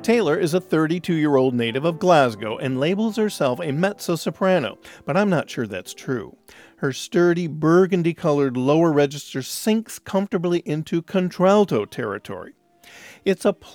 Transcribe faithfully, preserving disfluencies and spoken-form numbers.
Taylor is a thirty-two-year-old native of Glasgow and labels herself a mezzo-soprano, but I'm not sure that's true. Her sturdy, burgundy-colored lower register sinks comfortably into contralto territory. It's a